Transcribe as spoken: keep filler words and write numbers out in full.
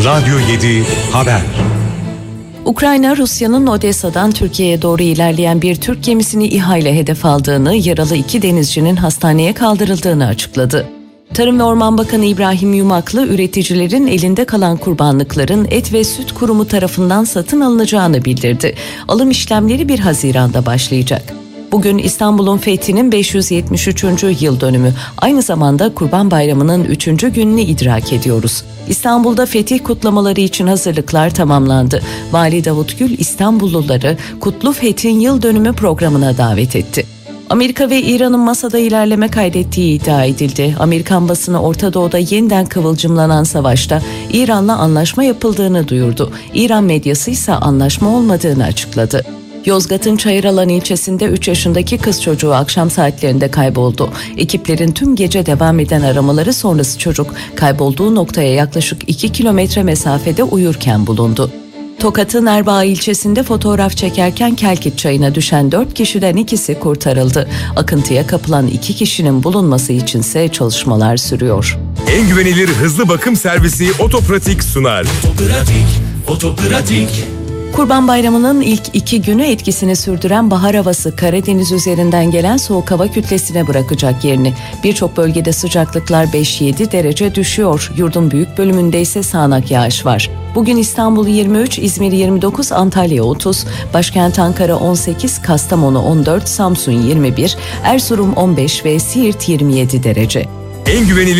Radyo yedi Haber. Ukrayna, Rusya'nın Odessa'dan Türkiye'ye doğru ilerleyen bir Türk gemisini İHA ile hedef aldığını, yaralı iki denizcinin hastaneye kaldırıldığını açıkladı. Tarım ve Orman Bakanı İbrahim Yumaklı, üreticilerin elinde kalan kurbanlıkların Et ve Süt Kurumu tarafından satın alınacağını bildirdi. Alım işlemleri bir Haziran'da başlayacak. Bugün İstanbul'un fethinin beş yüz yetmiş üçüncü yıl dönümü. Aynı zamanda Kurban Bayramı'nın üçüncü gününü idrak ediyoruz. İstanbul'da fetih kutlamaları için hazırlıklar tamamlandı. Vali Davut Gül, İstanbulluları Kutlu Fethin Yıl Dönümü programına davet etti. Amerika ve İran'ın masada ilerleme kaydettiği iddia edildi. Amerikan basını Orta Doğu'da yeniden kıvılcımlanan savaşta İran'la anlaşma yapıldığını duyurdu. İran medyası ise anlaşma olmadığını açıkladı. Yozgat'ın Çayıralan ilçesinde üç yaşındaki kız çocuğu akşam saatlerinde kayboldu. Ekiplerin tüm gece devam eden aramaları sonrası çocuk kaybolduğu noktaya yaklaşık iki kilometre mesafede uyurken bulundu. Tokat'ın Erbaa ilçesinde fotoğraf çekerken Kelkit Çayı'na düşen dört kişiden ikisi kurtarıldı. Akıntıya kapılan iki kişinin bulunması içinse çalışmalar sürüyor. En güvenilir hızlı bakım servisi Otopratik sunar. Otopratik, Otopratik. Kurban Bayramı'nın ilk iki günü etkisini sürdüren bahar havası Karadeniz üzerinden gelen soğuk hava kütlesine bırakacak yerini. Birçok bölgede sıcaklıklar beş yedi derece düşüyor. Yurdun büyük bölümünde ise sağanak yağış var. Bugün İstanbul yirmi üç, İzmir yirmi dokuz, Antalya otuz, başkent Ankara on sekiz, Kastamonu on dört, Samsun yirmi bir, Erzurum on beş ve Siirt yirmi yedi derece. En güvenilir